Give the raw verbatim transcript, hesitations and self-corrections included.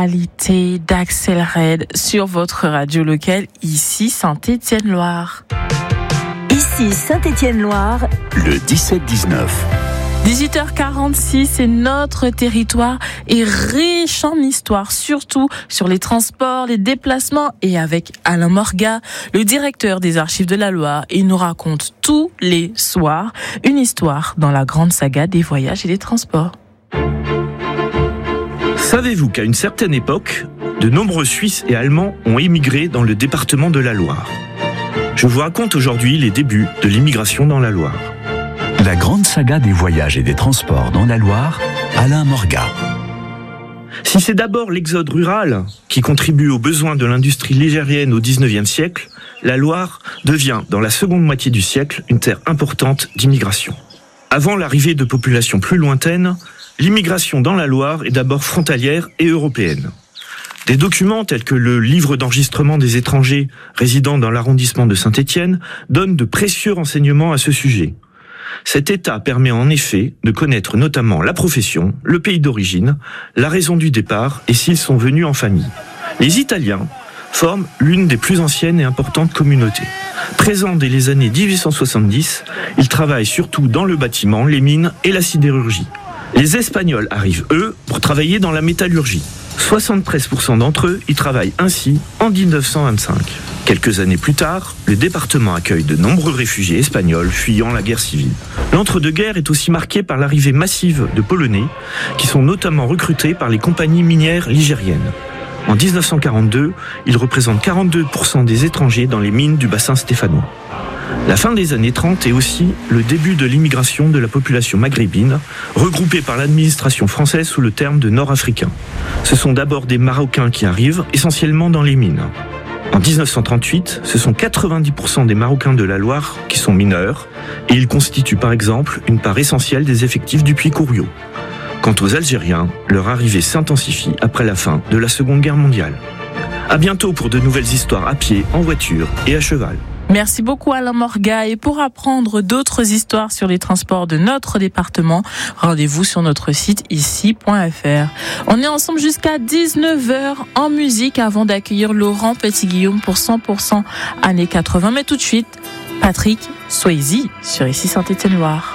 l'intégralité d'Axel Red sur votre radio locale, ici Saint-Étienne-Loire. Ici Saint-Étienne-Loire, le dix-sept dix-neuf. dix-huit heures quarante-six, et notre territoire est riche en histoire, surtout sur les transports, les déplacements. Et avec Alain Morga, le directeur des Archives de la Loire, il nous raconte tous les soirs une histoire dans la grande saga des voyages et des transports. Savez-vous qu'à une certaine époque, de nombreux Suisses et Allemands ont émigré dans le département de la Loire ? Je vous raconte aujourd'hui les débuts de l'immigration dans la Loire. La grande saga des voyages et des transports dans la Loire, Alain Morga. Si c'est d'abord l'exode rural qui contribue aux besoins de l'industrie ligérienne au dix-neuvième siècle, la Loire devient, dans la seconde moitié du siècle, une terre importante d'immigration. Avant l'arrivée de populations plus lointaines, l'immigration dans la Loire est d'abord frontalière et européenne. Des documents tels que le livre d'enregistrement des étrangers résidant dans l'arrondissement de Saint-Étienne donnent de précieux renseignements à ce sujet. Cet état permet en effet de connaître notamment la profession, le pays d'origine, la raison du départ et s'ils sont venus en famille. Les Italiens forment l'une des plus anciennes et importantes communautés. Présents dès les années dix-huit cent soixante-dix, ils travaillent surtout dans le bâtiment, les mines et la sidérurgie. Les Espagnols arrivent, eux, pour travailler dans la métallurgie. soixante-treize pour cent d'entre eux y travaillent ainsi en dix-neuf cent vingt-cinq. Quelques années plus tard, le département accueille de nombreux réfugiés espagnols fuyant la guerre civile. L'entre-deux-guerres est aussi marqué par l'arrivée massive de Polonais, qui sont notamment recrutés par les compagnies minières ligériennes. En dix-neuf cent quarante-deux, ils représentent quarante-deux pour cent des étrangers dans les mines du bassin stéphanois. La fin des années trente est aussi le début de l'immigration de la population maghrébine, regroupée par l'administration française sous le terme de Nord-Africains. Ce sont d'abord des Marocains qui arrivent, essentiellement dans les mines. En dix-neuf cent trente-huit, ce sont quatre-vingt-dix pour cent des Marocains de la Loire qui sont mineurs, et ils constituent par exemple une part essentielle des effectifs du Puy-Couriot. Quant aux Algériens, leur arrivée s'intensifie après la fin de la Seconde Guerre mondiale. À bientôt pour de nouvelles histoires à pied, en voiture et à cheval. Merci beaucoup Alain Morga, et pour apprendre d'autres histoires sur les transports de notre département, rendez-vous sur notre site ici point f r. On est ensemble jusqu'à dix-neuf heures en musique avant d'accueillir Laurent Petit-Guillaume pour cent pour cent années quatre-vingts. Mais tout de suite, Patrick Swayze sur Ici Saint-Étienne-Loire.